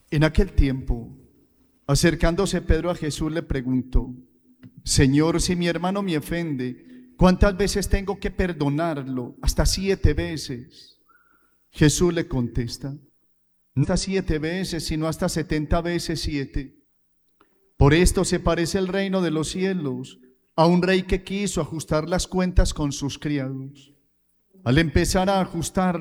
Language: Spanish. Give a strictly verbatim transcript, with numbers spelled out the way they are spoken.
En aquel tiempo, acercándose Pedro a Jesús, le preguntó: Señor, si mi hermano me ofende, ¿cuántas veces tengo que perdonarlo? Hasta siete veces. Jesús le contesta: no hasta siete veces, sino hasta setenta veces siete. Por esto se parece el reino de los cielos a un rey que quiso ajustar las cuentas con sus criados. Al empezar a ajustar